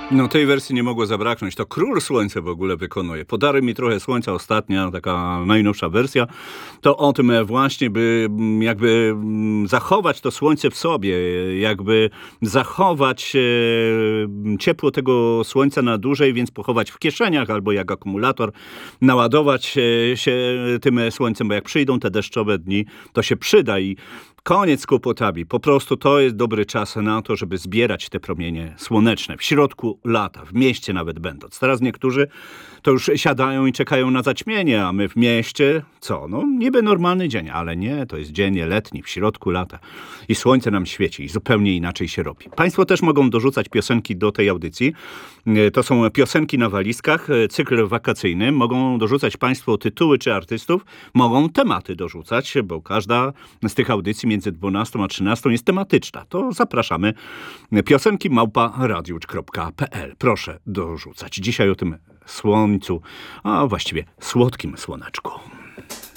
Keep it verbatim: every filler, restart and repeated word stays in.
No tej wersji nie mogło zabraknąć. To Król Słońce w ogóle wykonuje. Podaruj mi trochę słońca, ostatnia, taka najnowsza wersja. To o tym właśnie, by mm, jakby mm, zachować to słońce w sobie, jakby zachować e, ciepło tego słońca na dłużej, więc pochować w kieszeniach albo jak akumulator, naładować e, się tym słońcem, bo jak przyjdą te deszczowe dni, to się przyda i koniec z kłopotami. Po prostu to jest dobry czas na to, żeby zbierać te promienie słoneczne w środku lata, w mieście nawet będąc. Teraz niektórzy to już siadają i czekają na zaćmienie, a my w mieście, co? No niby normalny dzień, ale nie, to jest dzień letni, w środku lata. I słońce nam świeci i zupełnie inaczej się robi. Państwo też mogą dorzucać piosenki do tej audycji. To są piosenki na walizkach, cykl wakacyjny. Mogą dorzucać Państwo tytuły czy artystów. Mogą tematy dorzucać, bo każda z tych audycji między dwunastą a trzynastą jest tematyczna. To zapraszamy. Piosenki małpa radiusz kropka p l. Proszę dorzucać. Dzisiaj o tym słońcu, a właściwie słodkim słoneczku.